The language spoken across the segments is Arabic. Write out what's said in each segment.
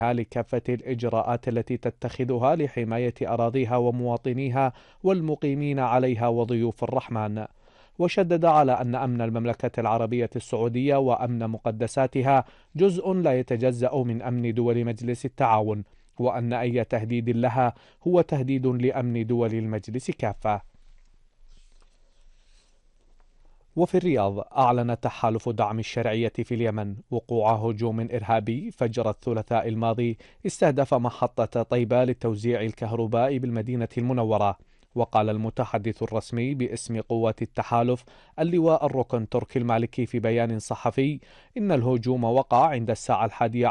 لكافة الإجراءات التي تتخذها لحماية أراضيها ومواطنيها والمقيمين عليها وضيوف الرحمن. وشدد على أن أمن المملكة العربية السعودية وأمن مقدساتها جزء لا يتجزأ من أمن دول مجلس التعاون، وأن أي تهديد لها هو تهديد لأمن دول المجلس كافة. وفي الرياض، أعلن تحالف دعم الشرعية في اليمن وقوع هجوم إرهابي فجر الثلاثاء الماضي استهدف محطة طيبة لتوزيع الكهرباء بالمدينة المنورة. وقال المتحدث الرسمي باسم قوات التحالف اللواء الركن تركي المالكي في بيان صحفي إن الهجوم وقع عند الساعة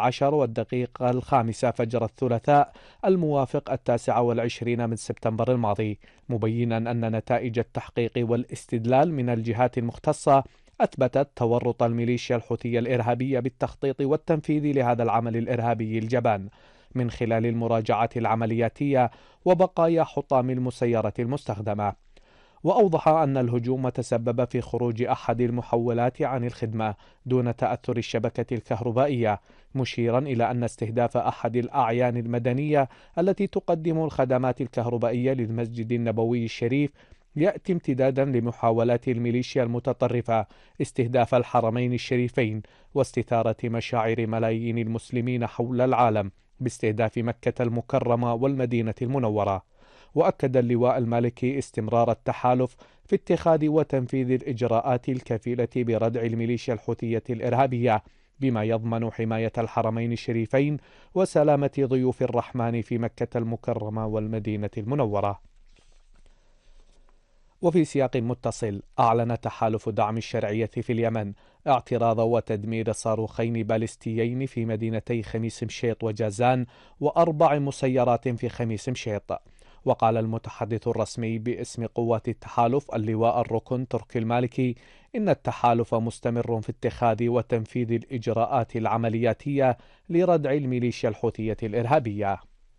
11:05 فجر الثلاثاء الموافق 29 من سبتمبر الماضي، مبينا أن نتائج التحقيق والاستدلال من الجهات المختصة أثبتت تورط الميليشيا الحوثية الإرهابية بالتخطيط والتنفيذ لهذا العمل الإرهابي الجبان من خلال المراجعات العملياتية وبقايا حطام المسيرة المستخدمة. وأوضح أن الهجوم تسبب في خروج أحد المحولات عن الخدمة دون تأثر الشبكة الكهربائية، مشيرا إلى أن استهداف أحد الأعيان المدنية التي تقدم الخدمات الكهربائية للمسجد النبوي الشريف يأتي امتدادا لمحاولات الميليشيا المتطرفة استهداف الحرمين الشريفين واستثارة مشاعر ملايين المسلمين حول العالم باستهداف مكة المكرمة والمدينة المنورة. وأكد اللواء المالكي استمرار التحالف في اتخاذ وتنفيذ الإجراءات الكفيلة بردع الميليشيا الحوثية الإرهابية بما يضمن حماية الحرمين الشريفين وسلامة ضيوف الرحمن في مكة المكرمة والمدينة المنورة. وفي سياق متصل، أعلن تحالف دعم الشرعية في اليمن اعتراض وتدمير صاروخين باليستيين في مدينتي خميس مشيط وجازان وأربع مسيرات في خميس مشيط. وقال المتحدث الرسمي باسم قوات التحالف اللواء الركن تركي المالكي إن التحالف مستمر في اتخاذ وتنفيذ الإجراءات العملياتية لردع الميليشيا الحوثية الإرهابية.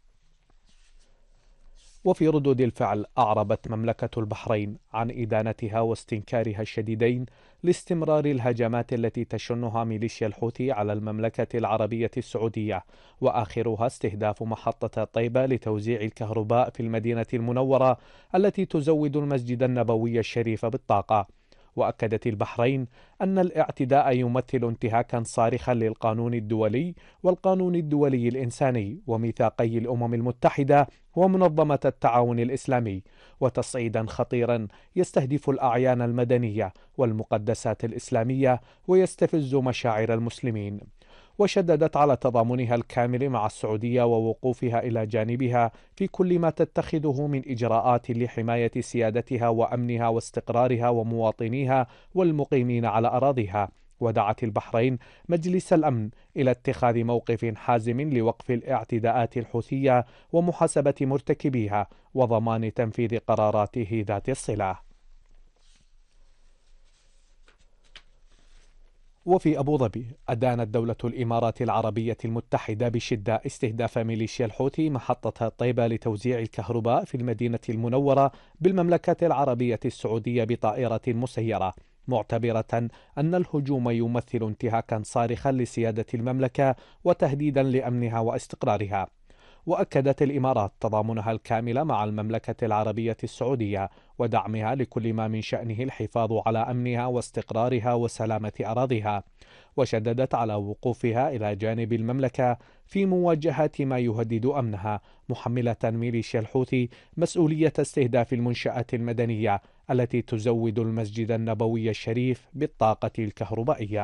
وفي ردود الفعل، أعربت مملكة البحرين عن إدانتها واستنكارها الشديدين لاستمرار الهجمات التي تشنها ميليشيا الحوثي على المملكة العربية السعودية، وآخرها استهداف محطة طيبة لتوزيع الكهرباء في المدينة المنورة التي تزود المسجد النبوي الشريف بالطاقة. وأكدت البحرين أن الاعتداء يمثل انتهاكا صارخا للقانون الدولي والقانون الدولي الإنساني وميثاقي الأمم المتحدة ومنظمة التعاون الإسلامي، وتصعيدا خطيرا يستهدف الأعيان المدنية والمقدسات الإسلامية ويستفز مشاعر المسلمين. وشددت على تضامنها الكامل مع السعودية ووقوفها إلى جانبها في كل ما تتخذه من إجراءات لحماية سيادتها وأمنها واستقرارها ومواطنيها والمقيمين على أراضيها. ودعت البحرين مجلس الأمن إلى اتخاذ موقف حازم لوقف الاعتداءات الحوثية ومحاسبة مرتكبيها وضمان تنفيذ قراراته ذات الصلة. وفي أبو ظبي، أدانت دولة الإمارات العربية المتحدة بشدة استهداف ميليشيا الحوثي محطة طيبة لتوزيع الكهرباء في المدينة المنورة بالمملكة العربية السعودية بطائرة مسيرة، معتبرة أن الهجوم يمثل انتهاكا صارخا لسيادة المملكة وتهديدا لأمنها واستقرارها. وأكدت الإمارات تضامنها الكامل مع المملكة العربية السعودية ودعمها لكل ما من شأنه الحفاظ على أمنها واستقرارها وسلامة أراضيها، وشددت على وقوفها إلى جانب المملكة في مواجهة ما يهدد أمنها، محملة ميليشيا الحوثي مسؤولية استهداف المنشآت المدنية التي تزود المسجد النبوي الشريف بالطاقة الكهربائية.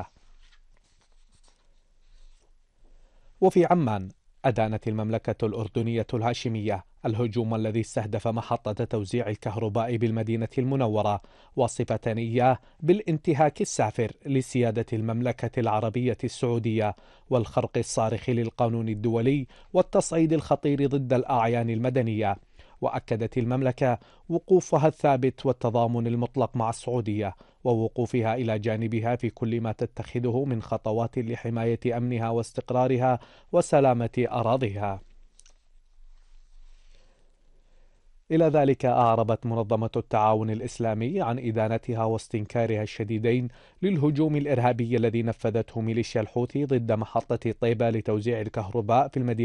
وفي عمان، أدانت المملكة الأردنية الهاشمية الهجوم الذي استهدف محطة توزيع الكهرباء بالمدينة المنورة، واصفة إياه بالانتهاك السافر لسيادة المملكة العربية السعودية والخرق الصارخ للقانون الدولي والتصعيد الخطير ضد الأعيان المدنية. وأكدت المملكة وقوفها الثابت والتضامن المطلق مع السعودية ووقوفها إلى جانبها في كل ما تتخذه من خطوات لحماية أمنها واستقرارها وسلامة أراضيها. إلى ذلك، أعربت منظمة التعاون الإسلامي عن إدانتها واستنكارها الشديدين للهجوم الإرهابي الذي نفذته ميليشيا الحوثي ضد محطة طيبة لتوزيع الكهرباء في المدينة